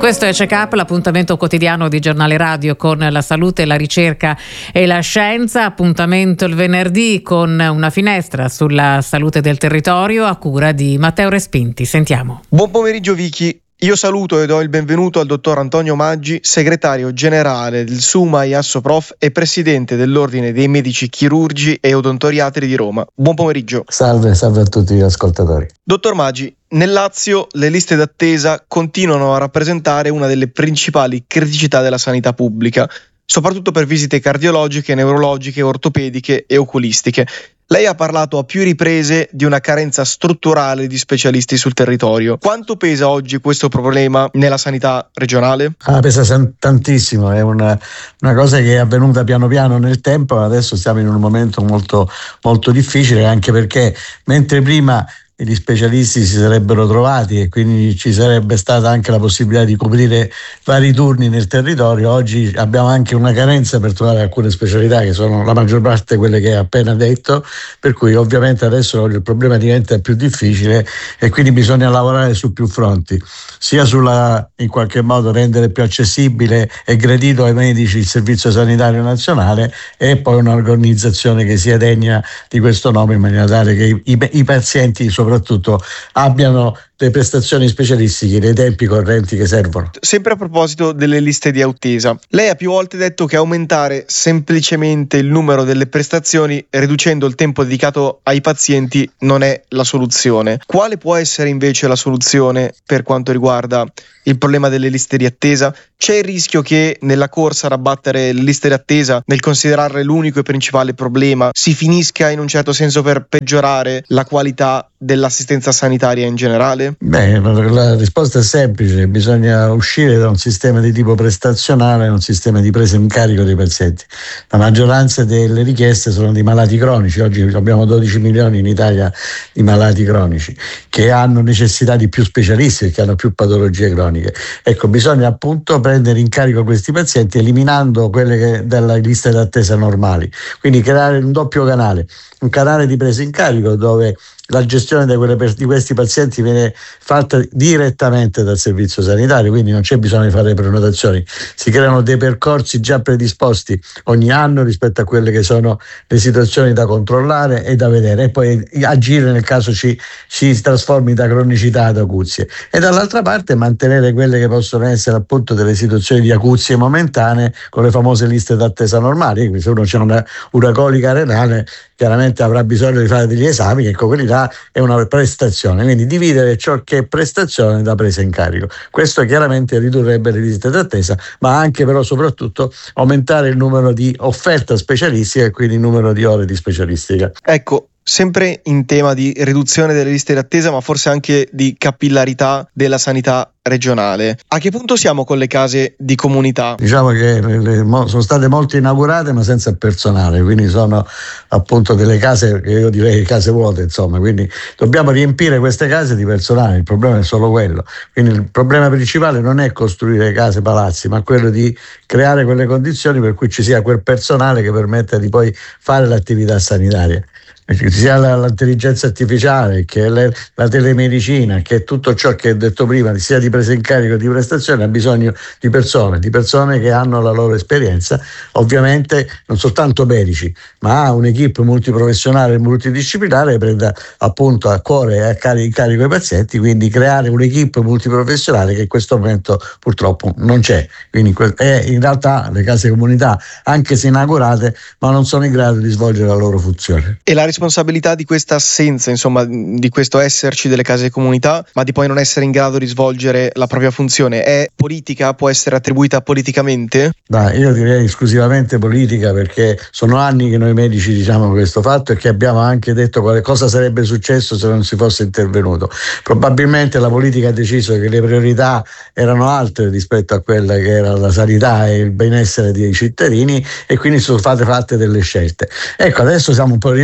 Questo è Check Up, l'appuntamento quotidiano di Giornale Radio con la salute, la ricerca e la scienza. Appuntamento il venerdì con una finestra sulla salute del territorio a cura di Matteo Respinti. Sentiamo. Buon pomeriggio Vicky. Io saluto e do il benvenuto al dottor Antonio Maggi, segretario generale del SUMAI Assoprof e presidente dell'Ordine dei Medici Chirurgi e Odontoriatri di Roma. Buon pomeriggio. Salve a tutti gli ascoltatori. Dottor Maggi, nel Lazio le liste d'attesa continuano a rappresentare una delle principali criticità della sanità pubblica, soprattutto per visite cardiologiche, neurologiche, ortopediche e oculistiche. Lei ha parlato a più riprese di una carenza strutturale di specialisti sul territorio. Quanto pesa oggi questo problema nella sanità regionale? Pesa tantissimo, è una cosa che è avvenuta piano piano nel tempo, adesso siamo in un momento molto, molto difficile, anche perché mentre prima gli specialisti si sarebbero trovati e quindi ci sarebbe stata anche la possibilità di coprire vari turni nel territorio, oggi abbiamo anche una carenza per trovare alcune specialità che sono la maggior parte quelle che hai appena detto, per cui ovviamente adesso il problema diventa più difficile e quindi bisogna lavorare su più fronti, sia sulla in qualche modo rendere più accessibile e gradito ai medici il Servizio Sanitario Nazionale e poi un'organizzazione che sia degna di questo nome, in maniera tale che i pazienti soprattutto abbiano le prestazioni specialistiche nei tempi correnti che servono. Sempre a proposito delle liste di attesa, lei ha più volte detto che aumentare semplicemente il numero delle prestazioni riducendo il tempo dedicato ai pazienti non è la soluzione. Quale può essere invece la soluzione per quanto riguarda il problema delle liste di attesa? C'è il rischio che nella corsa a abbattere le liste di attesa, nel considerarle l'unico e principale problema, si finisca in un certo senso per peggiorare la qualità dell'assistenza sanitaria in generale? La risposta è semplice, bisogna uscire da un sistema di tipo prestazionale a un sistema di presa in carico dei pazienti. La maggioranza delle richieste sono di malati cronici, oggi abbiamo 12 milioni in Italia di malati cronici che hanno necessità di più specialisti, che hanno più patologie croniche. Ecco, bisogna appunto prendere in carico questi pazienti eliminando quelle che dalla lista d'attesa normali, quindi creare un doppio canale, un canale di presa in carico dove la gestione di questi pazienti viene fatta direttamente dal servizio sanitario, quindi non c'è bisogno di fare le prenotazioni, si creano dei percorsi già predisposti ogni anno rispetto a quelle che sono le situazioni da controllare e da vedere e poi agire nel caso ci trasformi da cronicità ad acuzie, e dall'altra parte mantenere quelle che possono essere appunto delle situazioni di acuzie momentanee con le famose liste d'attesa normali. Quindi se uno c'è una colica renale chiaramente avrà bisogno di fare degli esami, ecco, quelli là è una prestazione, quindi dividere ciò che è prestazione da presa in carico. Questo chiaramente ridurrebbe le visite d'attesa, ma anche però soprattutto aumentare il numero di offerta specialistica e quindi il numero di ore di specialistica. Ecco, sempre in tema di riduzione delle liste d'attesa, ma forse anche di capillarità della sanità regionale. A che punto siamo con le case di comunità? Diciamo che sono state molte inaugurate ma senza personale, quindi sono appunto delle case che io direi case vuote, insomma, quindi dobbiamo riempire queste case di personale, il problema è solo quello. Quindi il problema principale non è costruire case, palazzi, ma quello di creare quelle condizioni per cui ci sia quel personale che permetta di poi fare l'attività sanitaria. Che sia l'intelligenza artificiale, che la telemedicina, che tutto ciò che ho detto prima, sia di presa in carico di prestazione, ha bisogno di persone che hanno la loro esperienza, ovviamente non soltanto medici, ma un'equipe multiprofessionale e multidisciplinare che prenda appunto a cuore e in carico i pazienti, quindi creare un'equipe multiprofessionale che in questo momento purtroppo non c'è. Quindi in realtà le case comunità, anche se inaugurate, ma non sono in grado di svolgere la loro funzione. E la responsabilità di questa assenza, insomma, di questo esserci delle case di comunità, ma di poi non essere in grado di svolgere la propria funzione, è politica? Può essere attribuita politicamente? Io direi esclusivamente politica, perché sono anni che noi medici diciamo questo fatto e che abbiamo anche detto cosa sarebbe successo se non si fosse intervenuto. Probabilmente la politica ha deciso che le priorità erano altre rispetto a quella che era la sanità e il benessere dei cittadini e quindi sono state fatte delle scelte. Ecco, adesso siamo un po' in ritardo perché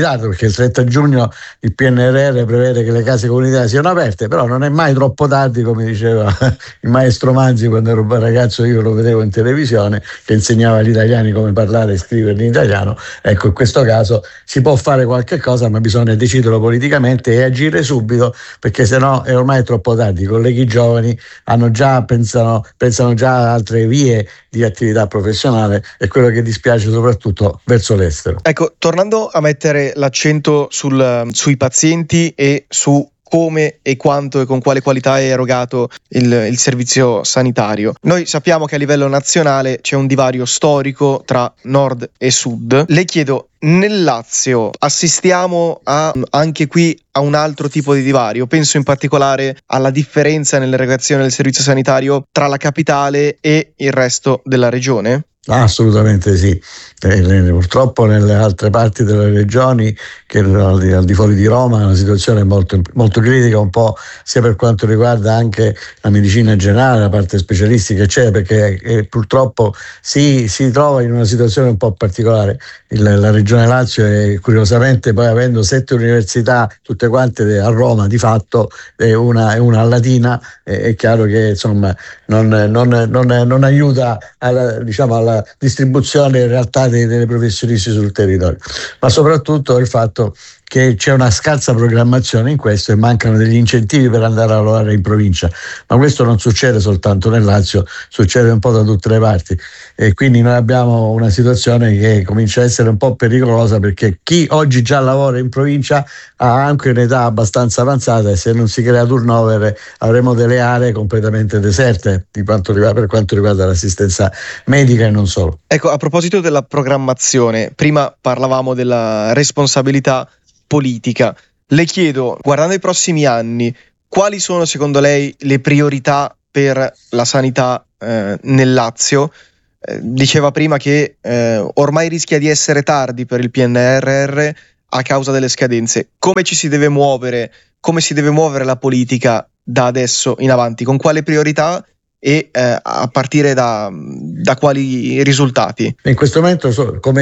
perché il 30 giugno il PNRR prevede che le case comunitarie siano aperte, però non è mai troppo tardi, come diceva il maestro Manzi quando ero un ragazzo, io lo vedevo in televisione, che insegnava agli italiani come parlare e scrivere in italiano. Ecco, in questo caso si può fare qualche cosa, ma bisogna deciderlo politicamente e agire subito, perché sennò è ormai troppo tardi. I colleghi giovani pensano già a altre vie di attività professionale, e quello che dispiace soprattutto verso l'estero. Ecco, tornando a mettere l'accento sui pazienti e su come e quanto e con quale qualità è erogato il servizio sanitario. Noi sappiamo che a livello nazionale c'è un divario storico tra nord e sud. Le chiedo, nel Lazio assistiamo anche qui a un altro tipo di divario? Penso in particolare alla differenza nell'erogazione del servizio sanitario tra la capitale e il resto della regione? Assolutamente sì. Purtroppo nelle altre parti delle regioni, che al di fuori di Roma, è una situazione molto, molto critica, un po' sia per quanto riguarda anche la medicina generale, la parte specialistica, eccetera, perché purtroppo si trova in una situazione un po' particolare. La regione Lazio è, curiosamente, poi avendo 7 università, tutte quante a Roma di fatto, e una a Latina, è chiaro che insomma non aiuta alla distribuzione in realtà delle professionisti sul territorio, ma soprattutto il fatto che c'è una scarsa programmazione in questo e mancano degli incentivi per andare a lavorare in provincia. Ma questo non succede soltanto nel Lazio, succede un po' da tutte le parti, e quindi noi abbiamo una situazione che comincia a essere un po' pericolosa, perché chi oggi già lavora in provincia ha anche un'età abbastanza avanzata, e se non si crea turnover avremo delle aree completamente deserte per quanto riguarda l'assistenza medica e non solo. Ecco, a proposito della programmazione, prima parlavamo della responsabilità politica. Le chiedo, guardando i prossimi anni, quali sono secondo lei le priorità per la sanità nel Lazio? Diceva prima che ormai rischia di essere tardi per il PNRR a causa delle scadenze. Come ci si deve muovere? Come si deve muovere la politica da adesso in avanti? Con quale priorità e a partire da quali risultati? In questo momento, come